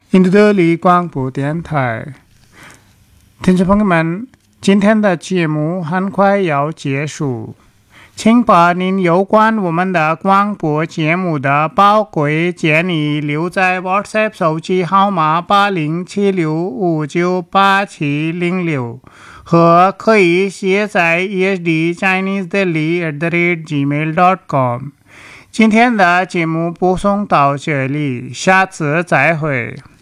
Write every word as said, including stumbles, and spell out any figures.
印度德里广播电台，听众朋友们，今天的节目很快要结束，请把您有关我们的广播节目的宝贵建议留在 WhatsApp 手机号码八零七六五九八七零六，和可以写在 e s d chinese delhi at the rate gmail dot com。今天的节目播送到这里，下次再会。